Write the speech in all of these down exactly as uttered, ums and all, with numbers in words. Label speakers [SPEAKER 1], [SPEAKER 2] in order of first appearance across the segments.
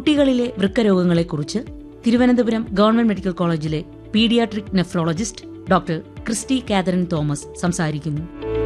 [SPEAKER 1] കുട്ടികളിലെ വൃക്കരോഗങ്ങളെക്കുറിച്ച് Thiruvananthapuram government medical കോളേജിലെ paediatric nephrologist doctor Christy Catherine Thomas സംസാരിക്കുന്നു.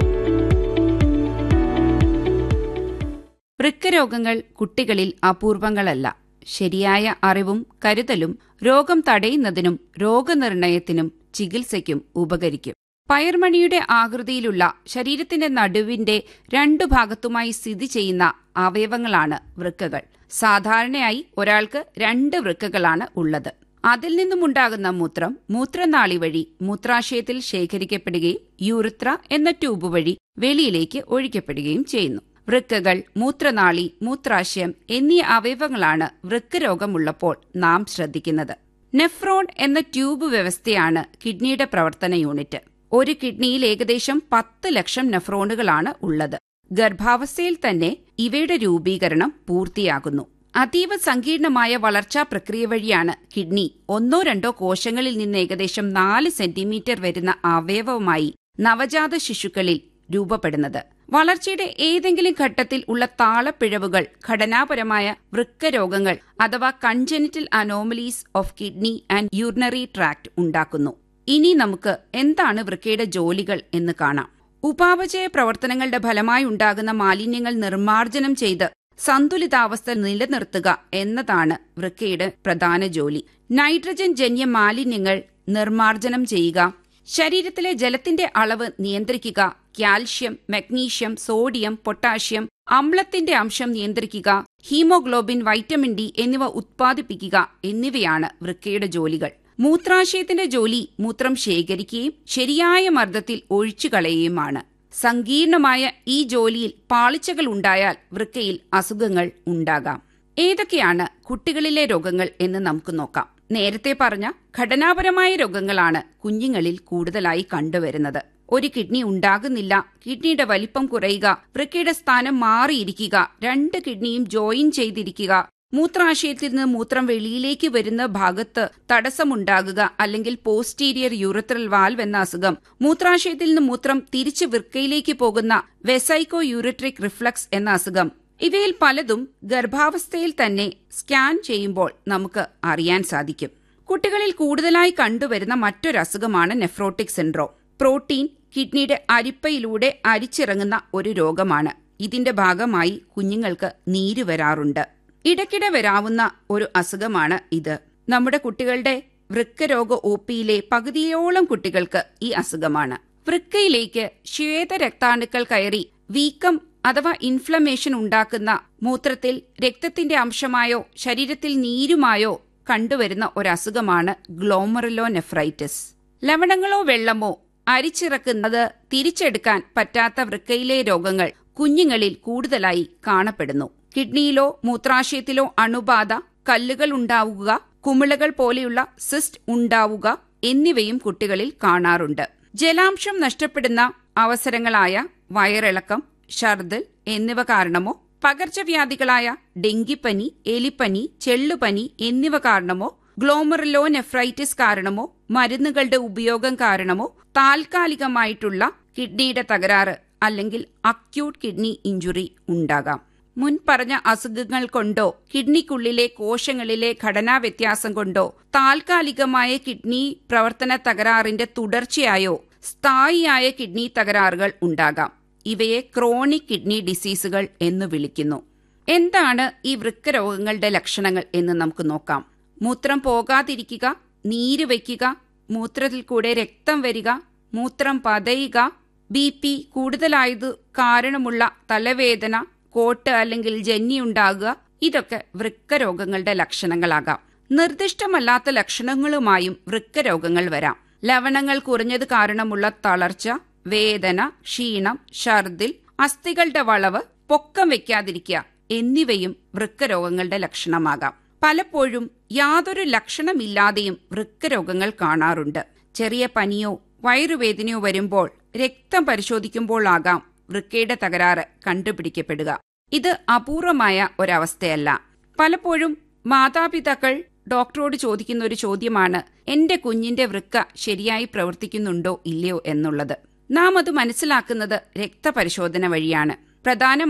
[SPEAKER 2] വൃക്കരോഗങ്ങൾ കുട്ടികളിൽ അപൂർവങ്ങളല്ല. ശരിയായ അറിവും കരുതലും രോഗം തടയുന്നതിനും രോഗനിർണയത്തിനും ചികിത്സയ്ക്കും ഉപകരിക്കും. പയർമണിയുടെ ആകൃതിയിലുള്ള ശരീരത്തിന്റെ നടുവിന്റെ രണ്ടു ഭാഗത്തുമായി സ്ഥിതി ചെയ്യുന്ന അവയവങ്ങളാണ് വൃക്കകൾ. സാധാരണയായി ഒരാൾക്ക് രണ്ട് വൃക്കകളാണ് ഉള്ളത്. അതിൽ നിന്നുമുണ്ടാകുന്ന മൂത്രം മൂത്രനാളി വഴി മൂത്രാശയത്തിൽ ശേഖരിക്കപ്പെടുകയും യൂറിത്ര എന്ന ട്യൂബ് വഴി വെളിയിലേക്ക് ഒഴിക്കപ്പെടുകയും ചെയ്യുന്നു. വൃക്കകൾ, മൂത്രനാളി, മൂത്രാശയം എന്നീ അവയവങ്ങളാണ് വൃക്കരോഗമുള്ളപ്പോൾ നാം ശ്രദ്ധിക്കുന്നത്. നെഫ്രോൺ എന്ന ട്യൂബ് വ്യവസ്ഥയാണ് കിഡ്നിയുടെ പ്രവർത്തന യൂണിറ്റ്. ഒരു കിഡ്നിയിൽ ഏകദേശം പത്ത് ലക്ഷം നെഫ്രോണുകളാണ് ഉള്ളത്. ഗർഭാവസ്ഥയിൽ തന്നെ ഇവയുടെ രൂപീകരണം പൂർത്തിയാകുന്നു. അതീവ സങ്കീർണമായ വളർച്ചാ പ്രക്രിയ വഴിയാണ് കിഡ്നി ഒന്നോ രണ്ടോ കോശങ്ങളിൽ നിന്ന് ഏകദേശം നാല് സെന്റിമീറ്റർ വരുന്ന അവയവമായി നവജാത ശിശുക്കളിൽ രൂപപ്പെടുന്നത്. വളർച്ചയുടെ ഏതെങ്കിലും ഘട്ടത്തിൽ ഉള്ള താളപ്പിഴവുകൾ ഘടനാപരമായ വൃക്കരോഗങ്ങൾ അഥവാ congenital anomalies of kidney and urinary tract ഉണ്ടാക്കുന്നു. ഇനി നമുക്ക് എന്താണ് വൃക്കയുടെ ജോലികൾ എന്ന് കാണാം. ഉപാപചയ പ്രവർത്തനങ്ങളുടെ ഫലമായി ഉണ്ടാകുന്ന മാലിന്യങ്ങൾ നിർമ്മാർജ്ജനം ചെയ്ത് സന്തുലിതാവസ്ഥ നിലനിർത്തുക എന്നതാണ് വൃക്കയുടെ പ്രധാന ജോലി. നൈട്രജൻ ജന്യ മാലിന്യങ്ങൾ നിർമ്മാർജ്ജനം ചെയ്യുക, ശരീരത്തിലെ ജലത്തിന്റെ അളവ് നിയന്ത്രിക്കുക, കാൽഷ്യം, മഗ്നീഷ്യം, സോഡിയം, പൊട്ടാഷ്യം, അമ്ലത്തിന്റെ അംശം നിയന്ത്രിക്കുക, ഹീമോഗ്ലോബിൻ, വൈറ്റമിൻ ഡി എന്നിവ ഉത്പാദിപ്പിക്കുക എന്നിവയാണ് വൃക്കയുടെ ജോലികൾ. മൂത്രാശയത്തിന്റെ ജോലി മൂത്രം ശേഖരിക്കുകയും ശരിയായ മർദ്ദത്തിൽ ഒഴിച്ചു കളയുകയുമാണ്. സങ്കീർണമായ ഈ ജോലിയിൽ പാളിച്ചകൾ ഉണ്ടായാൽ വൃക്കയിൽ അസുഖങ്ങൾ ഉണ്ടാകാം. ഏതൊക്കെയാണ് കുട്ടികളിലെ രോഗങ്ങൾ എന്ന് നമുക്ക് നോക്കാം. നേരത്തെ പറഞ്ഞ ഘടനാപരമായ രോഗങ്ങളാണ് കുഞ്ഞുങ്ങളിൽ കൂടുതലായി കണ്ടുവരുന്നത്. ഒരു കിഡ്നി ഉണ്ടാകുന്നില്ല, കിഡ്നിയുടെ വലിപ്പം കുറയുക, വൃക്കയുടെ സ്ഥാനം മാറിയിരിക്കുക, രണ്ട് കിഡ്നിയും ജോയിൻ ചെയ്തിരിക്കുക, മൂത്രാശയത്തിൽ നിന്ന് മൂത്രം വെളിയിലേക്ക് വരുന്ന ഭാഗത്ത് തടസ്സമുണ്ടാകുക അല്ലെങ്കിൽ പോസ്റ്റീരിയർ യൂറിത്രൽ വാൽവ് എന്ന അസുഖം, മൂത്രാശയത്തിൽ നിന്ന് മൂത്രം തിരിച്ച് വൃക്കയിലേക്ക് പോകുന്ന വെസൈക്കോ യൂറിട്രിക് റിഫ്ലക്സ് എന്ന അസുഖം, ഇവയിൽ പലതും ഗർഭാവസ്ഥയിൽ തന്നെ സ്കാൻ ചെയ്യുമ്പോൾ നമുക്ക് അറിയാൻ സാധിക്കും. കുട്ടികളിൽ കൂടുതലായി കണ്ടുവരുന്ന മറ്റൊരു അസുഖമാണ് നെഫ്രോട്ടിക് സിൻഡ്രോം. പ്രോട്ടീൻ കിഡ്നിയുടെ അരിപ്പയിലൂടെ അരിച്ചിറങ്ങുന്ന ഒരു രോഗമാണ്. ഇതിന്റെ ഭാഗമായി കുഞ്ഞുങ്ങൾക്ക് നീര് വരാറുണ്ട്. ഇടയ്ക്കിടെ വരാവുന്ന ഒരു അസുഖമാണ് ഇത്. നമ്മുടെ കുട്ടികളുടെ വൃക്കരോഗ ഒ പിയിലെ പകുതിയോളം കുട്ടികൾക്ക് ഈ അസുഖമാണ്. വൃക്കയിലേക്ക് ശ്വേതരക്താണുക്കൾ കയറി വീക്കം അഥവാ ഇൻഫ്ലമേഷൻ ഉണ്ടാക്കുന്ന മൂത്രത്തിൽ രക്തത്തിന്റെ അംശമായോ ശരീരത്തിൽ നീരുമായോ കണ്ടുവരുന്ന ഒരസുഖമാണ് ഗ്ലോമറുലോനെഫ്രൈറ്റിസ്. ലവണങ്ങളോ വെള്ളമോ അരിച്ചിറക്കുന്നത് തിരിച്ചെടുക്കാൻ പറ്റാത്ത വൃക്കയിലെ രോഗങ്ങൾ കുഞ്ഞുങ്ങളിൽ കൂടുതലായി കാണപ്പെടുന്നു. കിഡ്നിയിലോ മൂത്രാശയത്തിലോ അണുബാധ, കല്ലുകൾ ഉണ്ടാവുക, കുമിളകൾ പോലെയുള്ള സിസ്റ്റ് ഉണ്ടാവുക എന്നിവയും കുട്ടികളിൽ കാണാറുണ്ട്. ജലാംശം നഷ്ടപ്പെടുന്ന അവസരങ്ങളായ വയറിളക്കം, ഛർദ്ദൽ എന്നിവ കാരണമോ പകർച്ചവ്യാധികളായ ഡെങ്കിപ്പനി, എലിപ്പനി, ചെള്ളുപനി എന്നിവ കാരണമോ ഗ്ലോമറുലോനെഫ്രൈറ്റിസ് കാരണമോ മരുന്നുകളുടെ ഉപയോഗം കാരണമോ താൽക്കാലികമായിട്ടുള്ള കിഡ്നിയുടെ തകരാറ് അല്ലെങ്കിൽ അക്യൂട്ട് കിഡ്നി ഇഞ്ചുറി ഉണ്ടാകാം. മുൻ പറഞ്ഞ അസുഖങ്ങൾ കൊണ്ടോ കിഡ്നിക്കുള്ളിലെ കോശങ്ങളിലെ ഘടനാ വ്യത്യാസം കൊണ്ടോ താൽക്കാലികമായ കിഡ്നി പ്രവർത്തന തകരാറിന്റെ തുടർച്ചയായോ സ്ഥായിയായ കിഡ്നി തകരാറുകൾ ഉണ്ടാകാം. ഇവയെ ക്രോണിക് കിഡ്നി ഡിസീസുകൾ എന്ന് വിളിക്കുന്നു. എന്താണ് ഈ വൃക്കരോഗങ്ങളുടെ ലക്ഷണങ്ങൾ എന്ന് നമുക്ക് നോക്കാം. മൂത്രം പോകാതിരിക്കുക, നീര് വയ്ക്കുക, മൂത്രത്തിൽ കൂടെ രക്തം വരിക, മൂത്രം പതയുക, ബി പി കൂടുതലായത് കാരണമുള്ള തലവേദന, കോട്ട് അല്ലെങ്കിൽ ജന്നി ഉണ്ടാകുക, ഇതൊക്കെ വൃക്കരോഗങ്ങളുടെ ലക്ഷണങ്ങളാകാം. നിർദ്ദിഷ്ടമല്ലാത്ത ലക്ഷണങ്ങളുമായും വൃക്കരോഗങ്ങൾ വരാം. ലവണങ്ങൾ കുറഞ്ഞത് കാരണമുള്ള തളർച്ച, വേദന, ക്ഷീണം, ഛർദിൽ, അസ്ഥികളുടെ വളവ്, പൊക്കം വയ്ക്കാതിരിക്കുക എന്നിവയും വൃക്കരോഗങ്ങളുടെ ലക്ഷണമാകാം. പലപ്പോഴും യാതൊരു ലക്ഷണമില്ലാതെയും വൃക്കരോഗങ്ങൾ കാണാറുണ്ട്. ചെറിയ പനിയോ വയറുവേദനയോ വരുമ്പോൾ രക്തം പരിശോധിക്കുമ്പോഴാകാം വൃക്കയുടെ തകരാറ് കണ്ടുപിടിക്കപ്പെടുക. ഇത് അപൂർവമായ ഒരവസ്ഥയല്ല. പലപ്പോഴും മാതാപിതാക്കൾ ഡോക്ടറോട് ചോദിക്കുന്ന ഒരു ചോദ്യമാണ്, എന്റെ കുഞ്ഞിന്റെ വൃക്ക ശരിയായി പ്രവർത്തിക്കുന്നുണ്ടോ ഇല്ലയോ എന്നുള്ളത്. നാം അത് മനസ്സിലാക്കുന്നത് രക്തപരിശോധന വഴിയാണ്. പ്രധാനമായും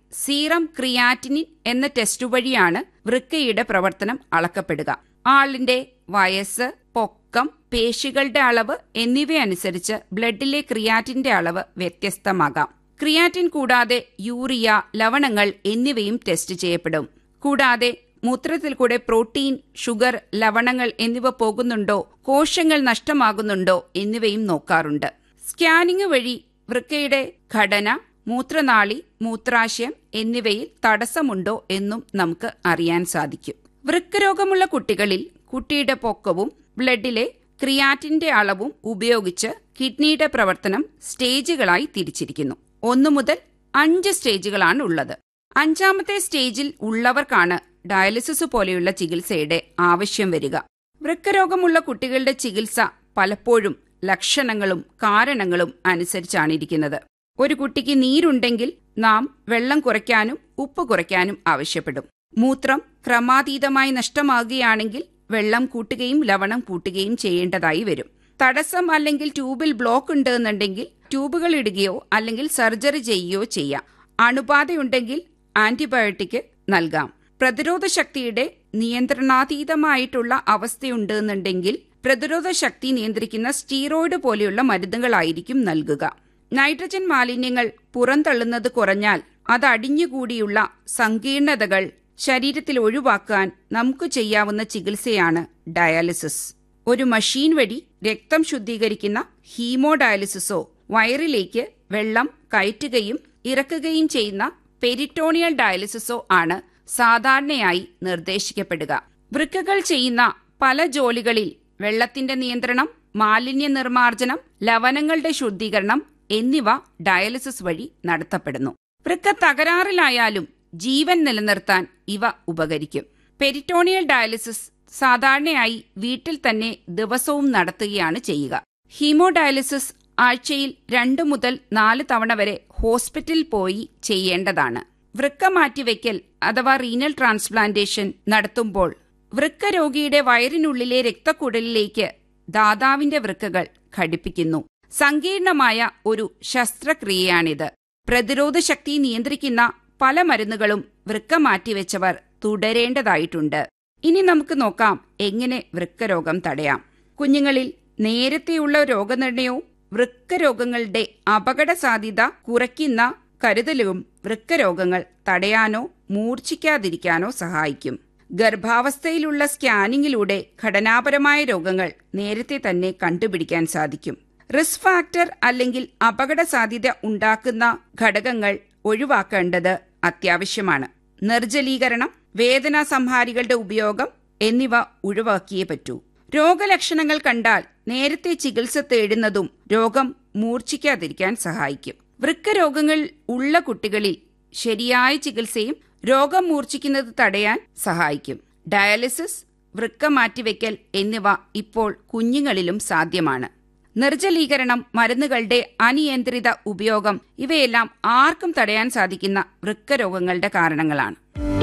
[SPEAKER 2] സീറം ക്രിയാറ്റിനിൻ എന്ന ടെസ്റ്റ് വഴിയാണ് വൃക്കയുടെ പ്രവർത്തനം അളക്കപ്പെടുക. ആളിന്റെ വയസ്സ്, പൊക്കം, പേശികളുടെ അളവ് എന്നിവയനുസരിച്ച് ബ്ലഡിലെ ക്രിയാറ്റിന്റെ അളവ് വ്യത്യസ്തമാകാം. ക്രിയാറ്റിൻ കൂടാതെ യൂറിയ, ലവണങ്ങൾ എന്നിവയും ടെസ്റ്റ് ചെയ്യപ്പെടും. കൂടാതെ മൂത്രത്തിൽ കൂടെ പ്രോട്ടീൻ, ഷുഗർ, ലവണങ്ങൾ എന്നിവ പോകുന്നുണ്ടോ, കോശങ്ങൾ നഷ്ടമാകുന്നുണ്ടോ എന്നിവയും നോക്കാറുണ്ട്. സ്കാനിംഗ് വഴി വൃക്കയുടെ ഘടന, മൂത്രനാളി, മൂത്രാശയം എന്നിവയിൽ തടസ്സമുണ്ടോ എന്നും നമുക്ക് അറിയാൻ സാധിക്കും. വൃക്കരോഗമുള്ള കുട്ടികളിൽ കുട്ടിയുടെ പൊക്കവും ബ്ലഡിലെ ക്രിയാറ്റിന്റെ അളവും ഉപയോഗിച്ച് കിഡ്നിയുടെ പ്രവർത്തനം സ്റ്റേജുകളായി തിരിച്ചിരിക്കുന്നു. ഒന്നു മുതൽ അഞ്ച് സ്റ്റേജുകളാണ് ഉള്ളത്. അഞ്ചാമത്തെ സ്റ്റേജിൽ ഉള്ളവർക്കാണ് ഡയാലിസിസ് പോലെയുള്ള ചികിത്സയുടെ ആവശ്യം വരിക. വൃക്കരോഗമുള്ള കുട്ടികളുടെ ചികിത്സ പലപ്പോഴും ലക്ഷണങ്ങളും കാരണങ്ങളും അനുസരിച്ചാണ് ഇരിക്കുന്നത്. ഒരു കുട്ടിക്ക് നീരുണ്ടെങ്കിൽ നാം വെള്ളം കുറയ്ക്കാനും ഉപ്പ് കുറയ്ക്കാനും ആവശ്യപ്പെടും. മൂത്രം ക്രമാതീതമായി നഷ്ടമാകുകയാണെങ്കിൽ വെള്ളം കൂട്ടുകയും ലവണം കൂട്ടുകയും ചെയ്യേണ്ടതായി വരും. തടസ്സം അല്ലെങ്കിൽ ട്യൂബിൽ ബ്ലോക്ക് ഉണ്ടെന്നുണ്ടെങ്കിൽ ട്യൂബുകൾ ഇടുകയോ അല്ലെങ്കിൽ സർജറി ചെയ്യുകയോ ചെയ്യാം. അണുബാധയുണ്ടെങ്കിൽ ആന്റിബയോട്ടിക് നൽകാം. പ്രതിരോധ ശക്തിയുടെ നിയന്ത്രണാതീതമായിട്ടുള്ള അവസ്ഥയുണ്ടെന്നുണ്ടെങ്കിൽ പ്രതിരോധ ശക്തി നിയന്ത്രിക്കുന്ന സ്റ്റീറോയിഡ് പോലെയുള്ള മരുന്നുകളായിരിക്കും നൽകുക. നൈട്രജൻ മാലിന്യങ്ങൾ പുറന്തള്ളുന്നത് കുറഞ്ഞാൽ അത് അടിഞ്ഞുകൂടിയുള്ള സങ്കീർണതകൾ ശരീരത്തിൽ ഒഴിവാക്കാൻ നമുക്ക് ചെയ്യാവുന്ന ചികിത്സയാണ് ഡയാലിസിസ്. ഒരു മഷീൻ വഴി രക്തം ശുദ്ധീകരിക്കുന്ന ഹീമോഡയാലിസിസോ വയറിലേക്ക് വെള്ളം കയറ്റുകയും ഇറക്കുകയും ചെയ്യുന്ന പെരിറ്റോണിയൽ ഡയാലിസിസോ ആണ് സാധാരണയായി നിർദ്ദേശിക്കപ്പെടുക. വൃക്കകൾ ചെയ്യുന്ന പല ജോലികളിൽ വെള്ളത്തിന്റെ നിയന്ത്രണം, മാലിന്യ നിർമ്മാർജ്ജനം, ലവണങ്ങളുടെ ശുദ്ധീകരണം എന്നിവ ഡയാലിസിസ് വഴി നടത്തപ്പെടുന്നു. വൃക്ക തകരാറിലായാലും ജീവൻ നിലനിർത്താൻ ഇവ ഉപകരിക്കും. പെരിറ്റോണിയൽ ഡയാലിസിസ് സാധാരണയായി വീട്ടിൽ തന്നെ ദിവസവും നടത്തുകയാണ് ചെയ്യുക. ഹീമോഡയാലിസിസ് ആഴ്ചയിൽ രണ്ടു മുതൽ നാല് തവണ വരെ ഹോസ്പിറ്റലിൽ പോയി ചെയ്യേണ്ടതാണ്. വൃക്ക മാറ്റിവെക്കൽ അഥവാ റീനൽ ട്രാൻസ്പ്ലാന്റേഷൻ നടത്തുമ്പോൾ വൃക്ക രോഗിയുടെ വയറിനുള്ളിലെ രക്തക്കുഴലിലേക്ക് ദാതാവിന്റെ വൃക്കകൾ ഘടിപ്പിക്കുന്നു. സങ്കീർണമായ ഒരു ശസ്ത്രക്രിയയാണിത്. പ്രതിരോധ ശക്തി നിയന്ത്രിക്കുന്ന പല മരുന്നുകളും വൃക്ക മാറ്റിവെച്ചവർ തുടരേണ്ടതായിട്ടുണ്ട്. ഇനി നമുക്ക് നോക്കാം എങ്ങനെ വൃക്കരോഗം തടയാം. കുഞ്ഞുങ്ങളിൽ നേരത്തെയുള്ള രോഗനിർണയവും വൃക്കരോഗങ്ങളുടെ അപകട സാധ്യത കുറയ്ക്കുന്ന കരുതലും വൃക്കരോഗങ്ങൾ തടയാനോ മൂർച്ഛിക്കാതിരിക്കാനോ സഹായിക്കും. ഗർഭാവസ്ഥയിലുള്ള സ്കാനിങ്ങിലൂടെ ഘടനാപരമായ രോഗങ്ങൾ നേരത്തെ തന്നെ കണ്ടുപിടിക്കാൻ സാധിക്കും. റിസ്ക് ഫാക്ടർ അല്ലെങ്കിൽ അപകട സാധ്യത ഉണ്ടാക്കുന്ന ഘടകങ്ങൾ ഒഴിവാക്കേണ്ടത് അത്യാവശ്യമാണ്. നിർജ്ജലീകരണം, വേദനാ സംഹാരികളുടെ ഉപയോഗം എന്നിവ ഒഴിവാക്കിയേ പറ്റൂ. രോഗലക്ഷണങ്ങൾ കണ്ടാൽ നേരത്തെ ചികിത്സ തേടുന്നതും രോഗം മൂർച്ഛിക്കാതിരിക്കാൻ സഹായിക്കും. വൃക്കരോഗങ്ങൾ ഉള്ള കുട്ടികളിൽ ശരിയായ ചികിത്സയും രോഗം മൂർച്ഛിക്കുന്നത് തടയാൻ സഹായിക്കും. ഡയാലിസിസ്, വൃക്ക മാറ്റിവെക്കൽ എന്നിവ ഇപ്പോൾ കുഞ്ഞുങ്ങളിലും സാധ്യമാണ്. നിർജ്ജലീകരണം, മരുന്നുകളുടെ അനിയന്ത്രിത ഉപയോഗം ഇവയെല്ലാം ആർക്കും തടയാൻ സാധിക്കുന്ന വൃക്കരോഗങ്ങളുടെ കാരണങ്ങളാണ്.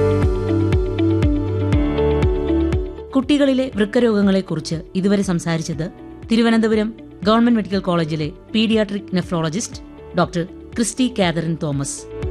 [SPEAKER 1] കുട്ടികളിലെ വൃക്കരോഗങ്ങളെക്കുറിച്ച് ഇതുവരെ സംസാരിച്ചത് തിരുവനന്തപുരം ഗവൺമെന്റ് മെഡിക്കൽ കോളേജിലെ paediatric nephrologist doctor Christy Catherine Thomas.